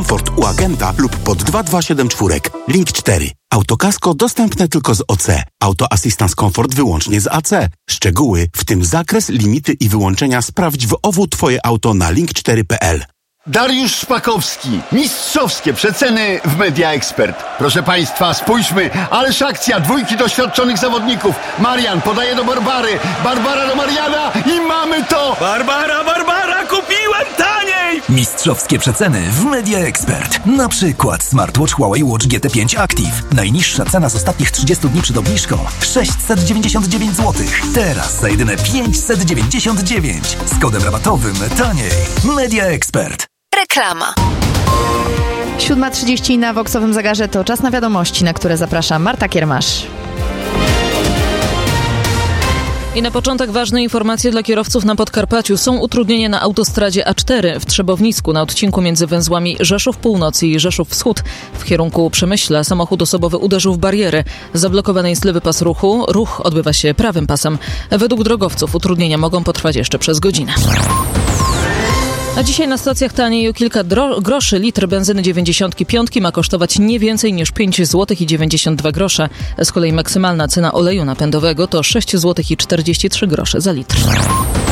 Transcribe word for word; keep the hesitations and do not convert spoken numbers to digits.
komfort u agenta lub pod dwa dwa siedem cztery. Link cztery. Autokasko dostępne tylko z O C. Auto Assistance Comfort wyłącznie z A C. Szczegóły, w tym zakres, limity i wyłączenia sprawdź w O W Twoje auto na link cztery kropka p l. Dariusz Szpakowski. Mistrzowskie przeceny w Media Expert. Proszę Państwa, spójrzmy. Ależ akcja. Dwójki doświadczonych zawodników. Marian podaje do Barbary. Barbara do Mariana i mamy to! Barbara, Barbara, kupiłem taniej! Mistrzowskie przeceny w Media Expert. Na przykład smartwatch Huawei Watch G T pięć Active. Najniższa cena z ostatnich trzydziestu dni przed obniżką sześćset dziewięćdziesiąt dziewięć złotych. Teraz za jedyne pięćset dziewięćdziesiąt dziewięć. Z kodem rabatowym taniej. Media Expert. Reklama. siódma trzydzieści na Voxowym Zegarze to czas na wiadomości, na które zaprasza Marta Kiermasz. I na początek ważne informacje dla kierowców na Podkarpaciu. Są utrudnienia na autostradzie A cztery w Trzebownisku na odcinku między węzłami Rzeszów Północy i Rzeszów Wschód. W kierunku Przemyśla samochód osobowy uderzył w barierę. Zablokowany jest lewy pas ruchu. Ruch odbywa się prawym pasem. Według drogowców utrudnienia mogą potrwać jeszcze przez godzinę. A dzisiaj na stacjach taniej o kilka dro- groszy. Litr benzyny dziewięćdziesiąt pięć ma kosztować nie więcej niż pięć złotych i dziewięćdziesiąt dwa grosze. Z kolei maksymalna cena oleju napędowego to sześć złotych i czterdzieści trzy grosze za litr.